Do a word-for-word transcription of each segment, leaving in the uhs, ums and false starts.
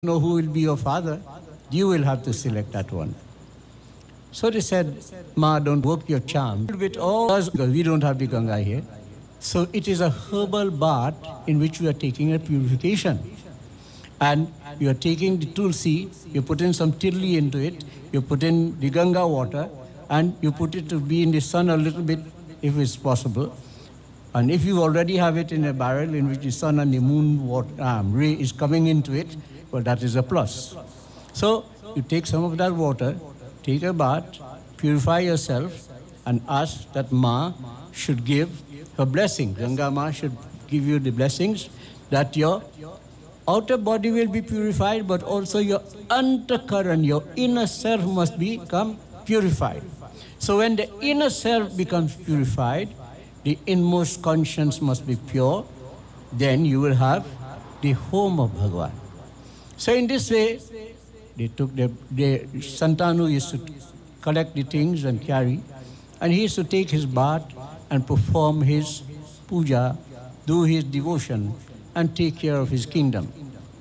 know who will be your father. You will have to select that one. So they said, Ma, don't work your charm. With all us, because we don't have the Ganga here. So it is a herbal bath in which we are taking a purification. And you are taking the tulsi, you put in some tilli into it, you put in the Ganga water, and you put it to be in the sun a little bit if it's possible. And if you already have it in a barrel in which the sun and the moon water, um, ray is coming into it, well, that is a plus. So you take some of that water, take a bath, purify yourself, and ask that Ma should give her blessing. Ganga Ma should give you the blessings that your outer body will be purified, but also your antakaran, your inner self must become purified. So when the inner self becomes purified, the inmost conscience must be pure, then you will have the home of Bhagavan. So in this way, they took the, the Santanu used to collect the things and carry, and he used to take his bath and perform his puja, do his devotion, and take care of his kingdom.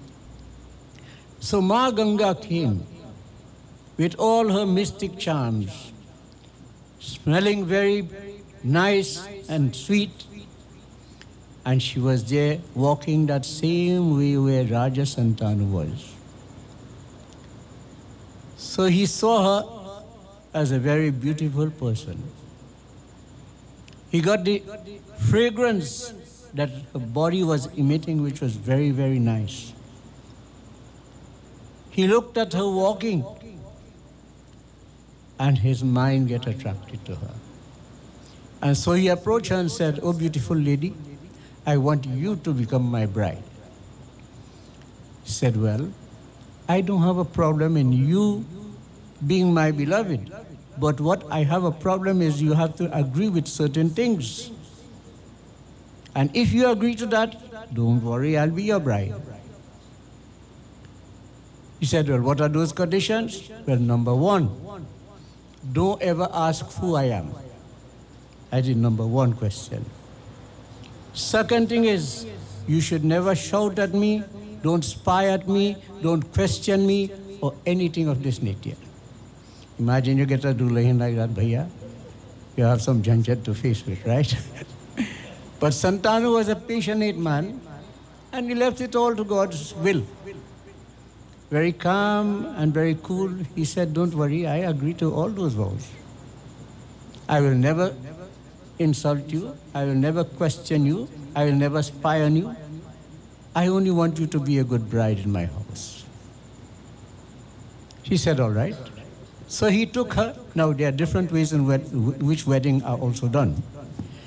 So Ma Ganga came with all her mystic charms, smelling very nice and sweet, and she was there walking that same way where Raja Santanu was. So he saw her as a very beautiful person. He got the fragrance that her body was emitting, which was very, very nice. He looked at her walking, and his mind got attracted to her. And so he approached her and said, "Oh, beautiful lady, I want you to become my bride." She said, "Well, I don't have a problem in you being my beloved, but what I have a problem is you have to agree with certain things. And if you agree to that, don't worry, I'll be your bride." He said, "Well, what are those conditions?" "Well, number one, don't ever ask who I am." That is number one question. Second thing is, you should never shout at me, don't spy at me, don't question me, or anything of this nature. Imagine you get a dulahin like that, bhaiya. You have some jhanjat to face with, right? But Santanu was a passionate man, and he left it all to God's will. Very calm and very cool, he said, "Don't worry, I agree to all those vows. I will never insult you, I will never question you, I will never spy on you. I only want you to be a good bride in my house." She said, "All right." So he took her. Now there are different ways in which wedding are also done.